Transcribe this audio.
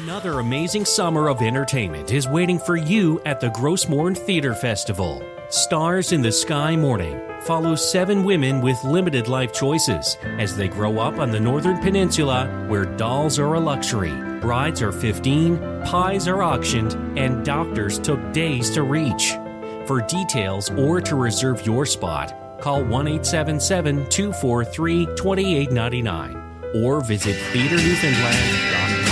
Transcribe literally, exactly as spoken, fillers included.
Another amazing summer of entertainment is waiting for you at the Grossmorn Theater Festival. Stars in the Sky Morning follows seven women with limited life choices as they grow up on the Northern Peninsula where dolls are a luxury, brides are fifteen, pies are auctioned, and doctors took days to reach. For details or to reserve your spot, call one eight seven seven, two four three, two eight nine nine or visit theatre newfoundland dot com.